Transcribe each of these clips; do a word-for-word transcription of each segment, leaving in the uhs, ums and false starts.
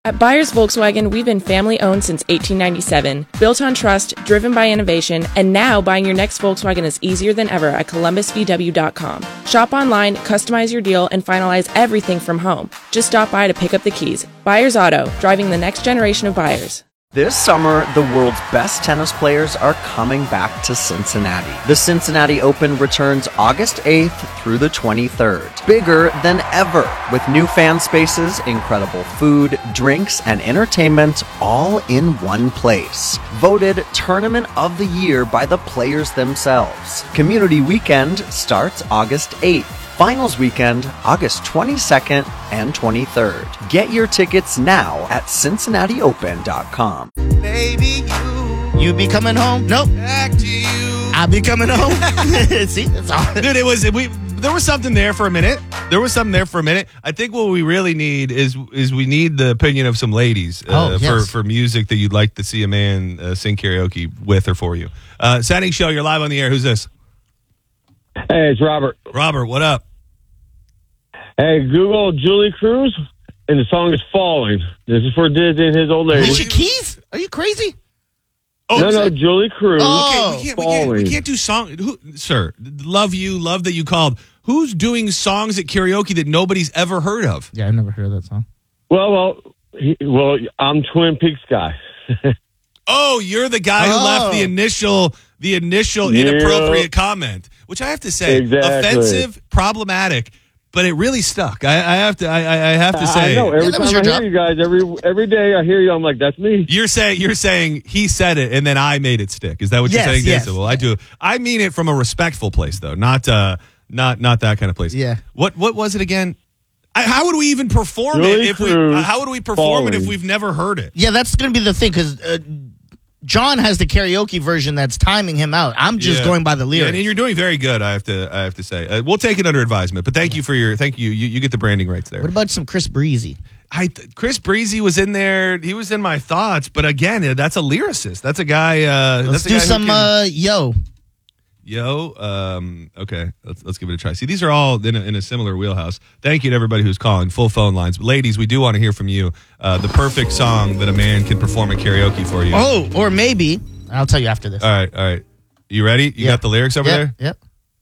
At Byers Volkswagen, we've been family-owned since eighteen ninety-seven, built on trust, driven by innovation, and now buying your next Volkswagen is easier than ever at Columbus V W dot com. Shop online, customize your deal, and finalize everything from home. Just stop by to pick up the keys. Byers Auto, driving the next generation of buyers. This summer, the world's best tennis players are coming back to Cincinnati. The Cincinnati Open returns August eighth through the twenty-third. Bigger than ever, with new fan spaces, incredible food, drinks, and entertainment all in one place. Voted Tournament of the Year by the players themselves. Community Weekend starts August eighth. Finals weekend, August twenty-second and twenty-third. Get your tickets now at Cincinnati Open dot com. Baby, you. You be coming home? Nope. Back to you. I'll be coming home. See, that's all. Dude, it was we. There was something there for a minute. There was something there for a minute. I think what we really need is is we need the opinion of some ladies uh, oh, yes. for for music that you'd like to see a man uh, sing karaoke with or for you. Uh, Setting Show, you're live on the air. Who's this? Hey, it's Robert. Robert, what up? Hey, Google Julie Cruz, and the song is Falling. This is for Disney and his old lady. Alicia Keys? Are you crazy? Oh, no, no, Julie Cruz. Oh, we, can't, we, can't, we can't do song. Who, sir, love you, love that you called. Who's doing songs at karaoke that nobody's ever heard of? Yeah, I've never heard of that song. Well, well, he, well, I'm Twin Peaks guy. Oh, you're the guy who Oh. left the initial, the initial Yeah. inappropriate comment, which I have to say, Exactly. offensive, problematic. But it really stuck. I, I have to. I, I have to say. I know. Every Yeah, that was time I your hear job. you guys, every every day I hear you, I'm like, that's me. You're saying you're saying he said it and then I made it stick. Is that what Yes, you're saying? yes. Well, I do. I mean it from a respectful place, though, not uh, not not that kind of place. Yeah. What what was it again? I, how would we even perform Julie it if we? Cruz, Uh, how would we perform it if Falling. we've never heard it? Yeah, that's going to be the thing because uh, John has the karaoke version that's timing him out. I'm just Yeah. going by the Yeah, lyrics. and you're doing very good. I have to. I have to say. Uh, we'll take it under advisement. But thank you for your. Thank you. You, you get the branding rights there. What about some Chris Breezy? I Chris Breezy was in there. He was in my thoughts. But again, uh, that's a lyricist. That's a guy. Uh, Let's that's a do guy who some can- uh, yo. Yo, um, okay, let's let's give it a try. See, these are all in a, in a similar wheelhouse. Thank you to everybody who's calling. Full phone lines. But ladies, we do want to hear from you. Uh, the perfect song that a man can perform at karaoke for you. Oh, or maybe I'll tell you after this. All right, all right. You ready? You Yeah. got the lyrics over Yep, there? Yep.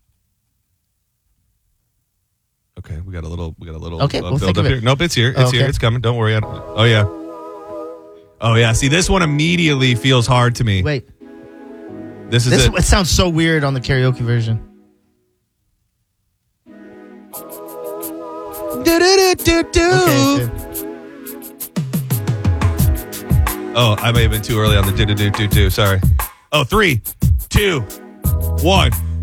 Okay, we got a little. We got a little. Okay, uh, we'll build think up of it. here. Nope, it's here. It's Oh, okay. here. It's coming. Don't worry. I don't- oh yeah. Oh yeah. See, this one immediately feels hard to me. Wait. This is This it. it sounds so weird on the karaoke version. Okay, okay. Oh, I may have been too early on the do do do do do. Sorry. Oh, three, two, one.